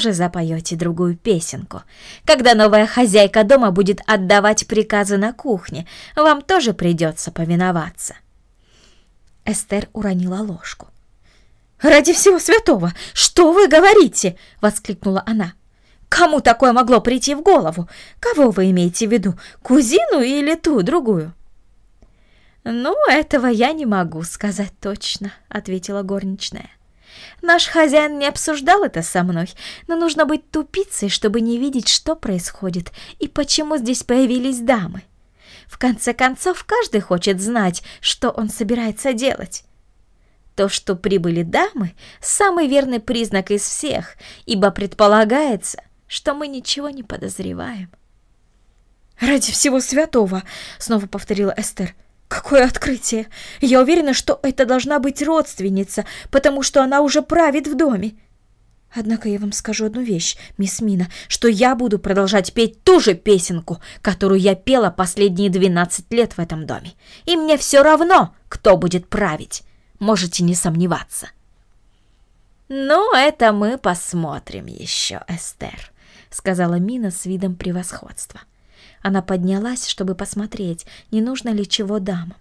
тоже запоете другую песенку. Когда новая хозяйка дома будет отдавать приказы на кухне, вам тоже придется повиноваться». Эстер уронила ложку. «Ради всего святого, что вы говорите?» — воскликнула она. «Кому такое могло прийти в голову? Кого вы имеете в виду, кузину или ту, другую?» «Ну, этого я не могу сказать точно», — ответила горничная. «Наш хозяин не обсуждал это со мной, но нужно быть тупицей, чтобы не видеть, что происходит и почему здесь появились дамы. В конце концов, каждый хочет знать, что он собирается делать. То, что прибыли дамы, самый верный признак из всех, ибо предполагается, что мы ничего не подозреваем». «Ради всего святого!» — снова повторила Эстер. «Какое открытие! Я уверена, что это должна быть родственница, потому что она уже правит в доме. Однако я вам скажу одну вещь, мисс Мина, что я буду продолжать петь ту же песенку, которую я пела последние 12 лет в этом доме. И мне все равно, кто будет править. Можете не сомневаться». «Ну, это мы посмотрим еще, Эстер», — сказала Мина с видом превосходства. Она поднялась, чтобы посмотреть, не нужно ли чего дамам.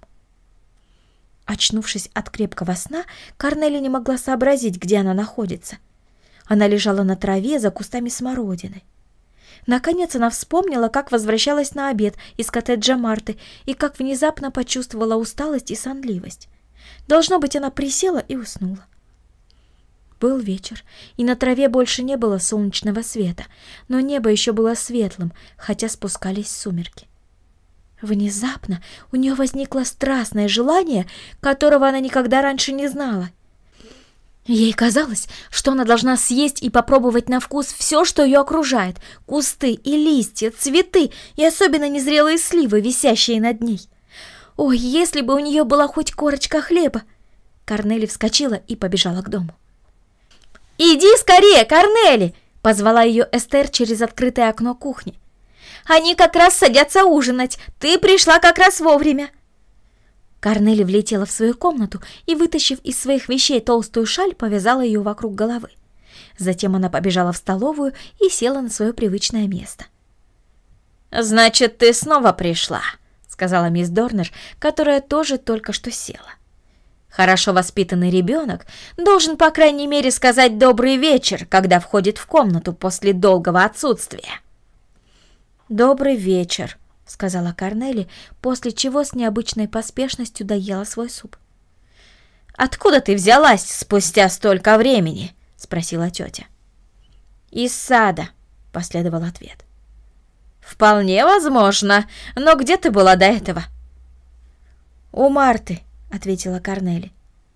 Очнувшись от крепкого сна, Корнелия не могла сообразить, где она находится. Она лежала на траве за кустами смородины. Наконец она вспомнила, как возвращалась на обед из коттеджа Марты и как внезапно почувствовала усталость и сонливость. Должно быть, она присела и уснула. Был вечер, и на траве больше не было солнечного света, но небо еще было светлым, хотя спускались сумерки. Внезапно у нее возникло страстное желание, которого она никогда раньше не знала. Ей казалось, что она должна съесть и попробовать на вкус все, что ее окружает: кусты и листья, цветы и особенно незрелые сливы, висящие над ней. Ой, если бы у нее была хоть корочка хлеба! Корнели вскочила и побежала к дому. «Иди скорее, Корнели!» — позвала ее Эстер через открытое окно кухни. «Они как раз садятся ужинать. Ты пришла как раз вовремя». Корнели влетела в свою комнату и, вытащив из своих вещей толстую шаль, повязала ее вокруг головы. Затем она побежала в столовую и села на свое привычное место. «Значит, ты снова пришла», — сказала мисс Дорнер, которая тоже только что села. «Хорошо воспитанный ребенок должен, по крайней мере, сказать «добрый вечер», когда входит в комнату после долгого отсутствия». «Добрый вечер», — сказала Корнели, после чего с необычной поспешностью доела свой суп. «Откуда ты взялась спустя столько времени?» — спросила тетя. «Из сада», — последовал ответ. «Вполне возможно, но где ты была до этого?» «У Марты», — ответила Корнели.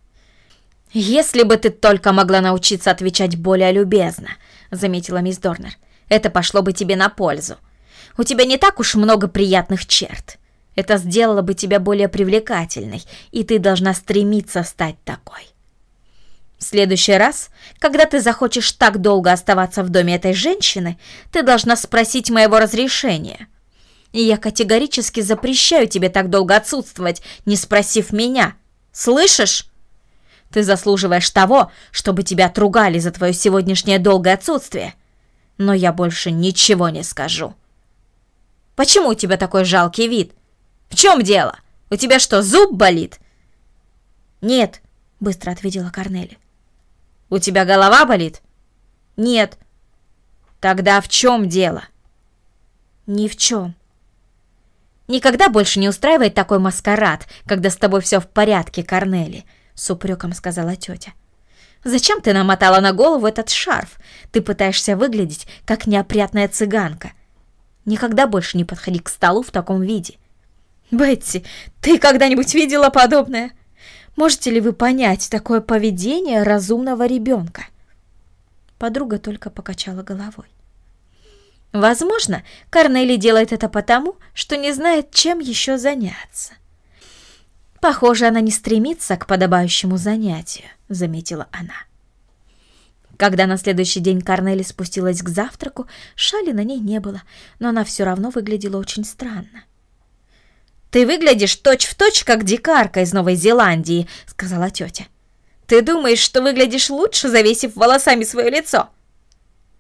«Если бы ты только могла научиться отвечать более любезно», — заметила мисс Дорнер, — «это пошло бы тебе на пользу. У тебя не так уж много приятных черт. Это сделало бы тебя более привлекательной, и ты должна стремиться стать такой. В следующий раз, когда ты захочешь так долго оставаться в доме этой женщины, ты должна спросить моего разрешения. И я категорически запрещаю тебе так долго отсутствовать, не спросив меня. Слышишь? Ты заслуживаешь того, чтобы тебя отругали за твое сегодняшнее долгое отсутствие. Но я больше ничего не скажу. Почему у тебя такой жалкий вид? В чем дело? У тебя что, зуб болит?» «Нет», — быстро ответила Корнели. «У тебя голова болит?» «Нет». «Тогда в чем дело?» «Ни в чем». «Никогда больше не устраивает такой маскарад, когда с тобой все в порядке, Корнели», — с упреком сказала тетя. «Зачем ты намотала на голову этот шарф? Ты пытаешься выглядеть, как неопрятная цыганка. Никогда больше не подходи к столу в таком виде». «Бетти, ты когда-нибудь видела подобное? Можете ли вы понять такое поведение разумного ребенка?» Подруга только покачала головой. «Возможно, Корнели делает это потому, что не знает, чем еще заняться». «Похоже, она не стремится к подобающему занятию», — заметила она. Когда на следующий день Корнели спустилась к завтраку, шали на ней не было, но она все равно выглядела очень странно. «Ты выглядишь точь-в-точь, как дикарка из Новой Зеландии», — сказала тетя. «Ты думаешь, что выглядишь лучше, завесив волосами свое лицо?»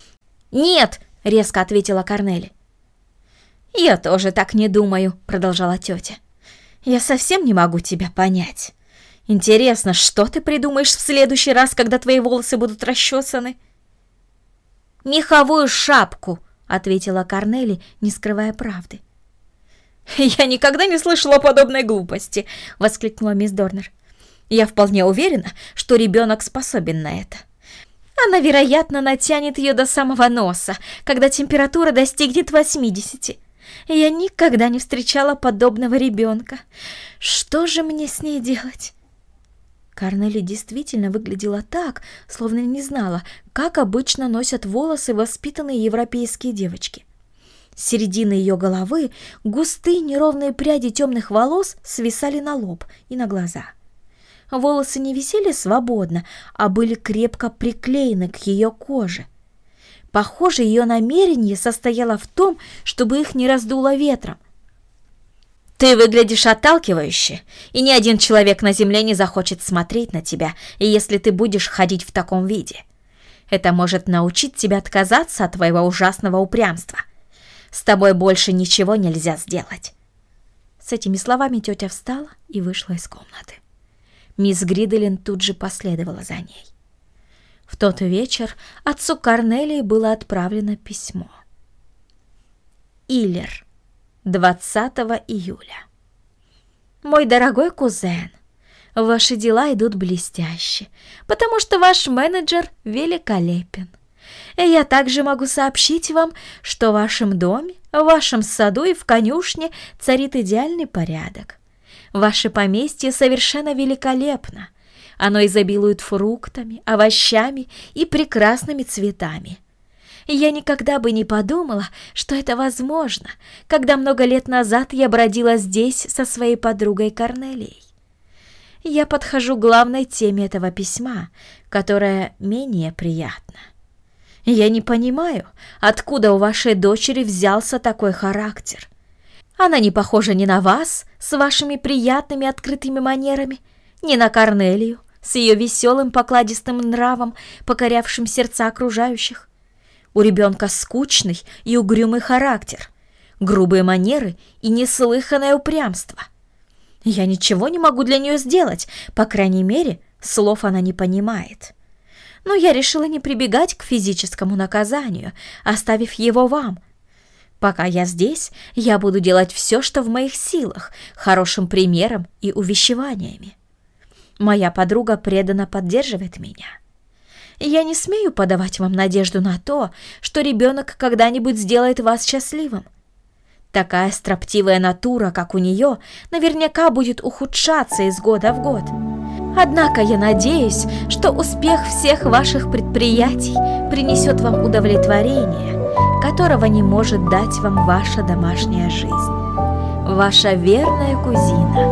«Нет!» — резко ответила Корнели. «Я тоже так не думаю», — продолжала тетя. «Я совсем не могу тебя понять. Интересно, что ты придумаешь в следующий раз, когда твои волосы будут расчесаны?» «Меховую шапку», — ответила Корнели, не скрывая правды. «Я никогда не слышала подобной глупости», — воскликнула мисс Дорнер. «Я вполне уверена, что ребенок способен на это. Она, вероятно, натянет ее до самого носа, когда температура достигнет 80. Я никогда не встречала подобного ребенка. Что же мне с ней делать?» Корнели действительно выглядела так, словно не знала, как обычно носят волосы воспитанные европейские девочки. С середины ее головы густые неровные пряди темных волос свисали на лоб и на глаза. Волосы не висели свободно, а были крепко приклеены к ее коже. Похоже, ее намерение состояло в том, чтобы их не раздуло ветром. «Ты выглядишь отталкивающе, и ни один человек на земле не захочет смотреть на тебя, если ты будешь ходить в таком виде. Это может научить тебя отказаться от твоего ужасного упрямства. С тобой больше ничего нельзя сделать». С этими словами тетя встала и вышла из комнаты. Мисс Гриделин тут же последовала за ней. В тот вечер отцу Корнелии было отправлено письмо. Иллер, 20 июля. Мой дорогой кузен, ваши дела идут блестяще, потому что ваш менеджер великолепен. И я также могу сообщить вам, что в вашем доме, в вашем саду и в конюшне царит идеальный порядок. Ваше поместье совершенно великолепно. Оно изобилует фруктами, овощами и прекрасными цветами. Я никогда бы не подумала, что это возможно, когда много лет назад я бродила здесь со своей подругой Корнелией. Я подхожу к главной теме этого письма, которая менее приятна. Я не понимаю, откуда у вашей дочери взялся такой характер. Она не похожа ни на вас с вашими приятными открытыми манерами, ни на Корнелию с ее веселым покладистым нравом, покорявшим сердца окружающих. У ребенка скучный и угрюмый характер, грубые манеры и неслыханное упрямство. Я ничего не могу для нее сделать, по крайней мере, слов она не понимает. Но я решила не прибегать к физическому наказанию, оставив его вам. Пока я здесь, я буду делать все, что в моих силах, хорошим примером и увещеваниями. Моя подруга преданно поддерживает меня. Я не смею подавать вам надежду на то, что ребенок когда-нибудь сделает вас счастливым. Такая строптивая натура, как у нее, наверняка будет ухудшаться из года в год. Однако я надеюсь, что успех всех ваших предприятий принесет вам удовлетворение, которого не может дать вам ваша домашняя жизнь. Ваша верная кузина.